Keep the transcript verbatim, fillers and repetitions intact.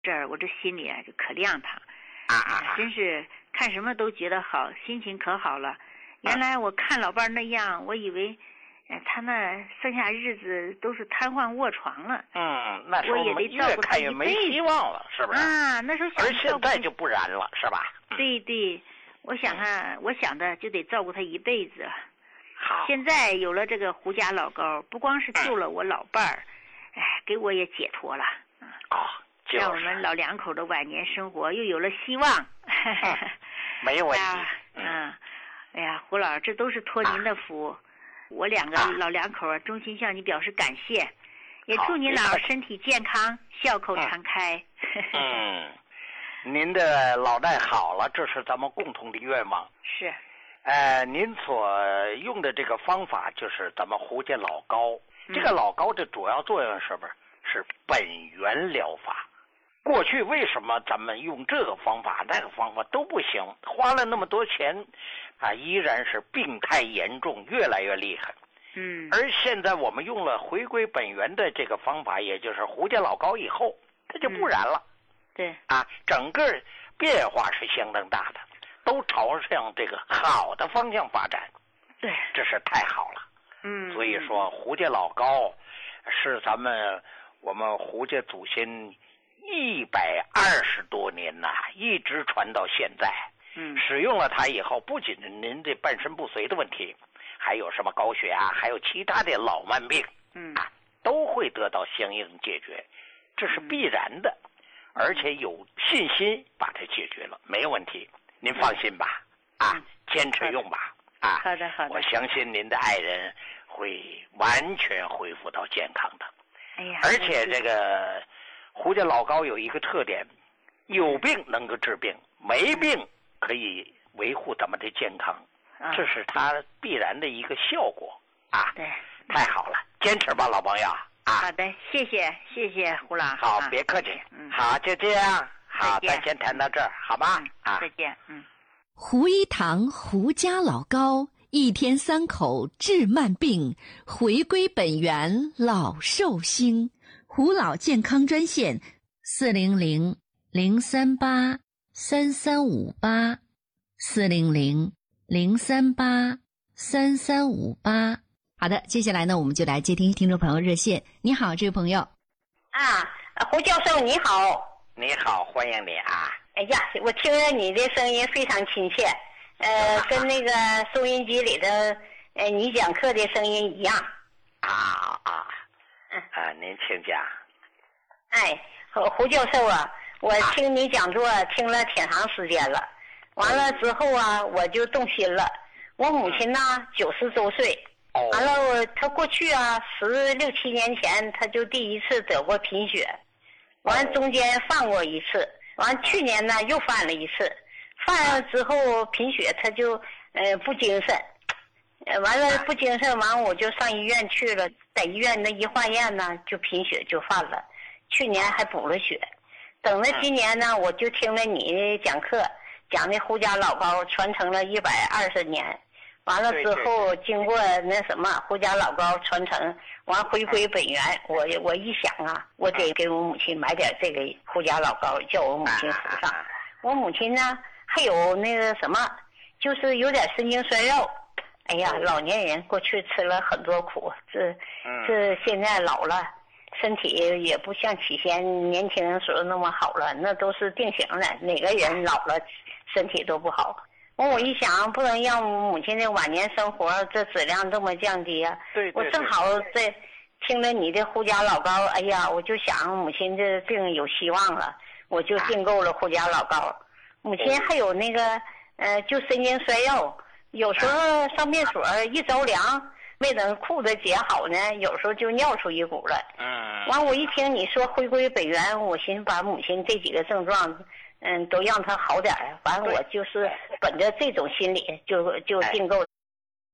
这儿我这心里啊就可亮堂啊啊！ 真是看什么都觉得好，心情可好了。原来我看老伴儿那样，我以为，哎，他那剩下日子都是瘫痪卧床了。 嗯，那时候我也得照越顾他一看越没辈子希望了，是不是？ 啊，那时候想而现照顾他在就不然了，是吧？ 对对，我想他，我想的就得照顾他一辈子。 好， 现在有了这个胡家老高，不光是救了我老伴儿，哎，给我也解脱了。 哦，就是让我们老两口的晚年生活又有了希望。 嗯、没问题。 啊、嗯，哎呀，胡老，这都是托您的福，啊、我两个老两口啊，衷心向你表示感谢，也祝您老身体健康，笑口常开。 嗯，您的老带好了，这是咱们共同的愿望。 是。 呃，您所用的这个方法就是咱们胡家老高， 嗯、 这个老高的主要作用是什么？是本源疗法。过去为什么咱们用这个方法那个方法都不行，花了那么多钱啊，依然是病态严重，越来越厉害。 嗯， 而现在我们用了回归本源的这个方法，也就是胡家老高以后，它就不然了。 嗯、对啊，整个变化是相当大的，都朝向这个好的方向发展。 对， 这是太好了。 嗯， 所以说胡家老高是咱们我们胡家祖先一百二十多年呐、啊，一直传到现在。 嗯， 使用了它以后，不仅您这半身不遂的问题，还有什么高血压，还有其他的老慢病， 嗯啊，都会得到相应解决，这是必然的，嗯、而且有信心把它解决了，没有问题，您放心吧，嗯、啊，坚持用吧，啊， 好的好的， 我相信您的爱人会完全恢复到健康的。 哎呀， 而且这个胡家老高有一个特点，有病能够治病，没病可以维护咱们的健康， 嗯、 这是它必然的一个效果啊！ 对， 太好了，坚持吧，老朋友啊！ 好的，谢谢谢谢胡老。 好， 啊、 别客气。 嗯， 好，就这样。好，咱先谈到这儿，好吧？ 嗯、 啊， 再见。嗯， 胡一堂胡家老高。一天三口治慢病，回归本源老寿星。胡老健康专线四零零零三八三三五八四零零零三八三三五八。好的，接下来呢，我们就来接听听众朋友热线。你好，这位朋友。 啊，胡教授你好。 你好，欢迎你啊。 哎呀，我听着你的声音非常亲切。呃，跟那个收音机里的呃你讲课的声音一样。 啊啊，嗯啊，您请讲。 哎，胡胡教授啊，我听你讲座听了挺长时间了，完了之后啊，我就动心了。我母亲呢九十周岁，完了她过去啊十六七年前她就第一次得过贫血，完中间犯过一次，完去年呢又犯了一次。犯了之后贫血，他就呃不精神，呃完了不精神，完我就上医院去了，在医院那一化验呢，就贫血就犯了，去年还补了血，等了今年呢，我就听了你讲课，讲的胡家老高传承了一百二十年，完了之后经过那什么胡家老高传承，完回归本源，我我一想啊，我得给我母亲买点这个胡家老高，叫我母亲服上。我母亲呢还有那个什么，就是有点神经衰弱。哎呀，老年人过去吃了很多苦，这这现在老了，身体也不像起先年轻时候那么好了，那都是定型的。哪个人老了身体都不好。完我一想，不能让母亲的晚年生活这质量这么降低啊。 对对对， 我正好在听了你的胡家老高，哎呀，我就想母亲这病有希望了。我就订购了胡家老高，母亲还有那个呃，就神经衰弱，有时候上便所一着凉，没等裤子解好呢，有时候就尿出一股来。 嗯。 完，我一听你说回归本源，我寻思把母亲这几个症状，嗯，都让她好点儿。完，我就是本着这种心理，就就订购。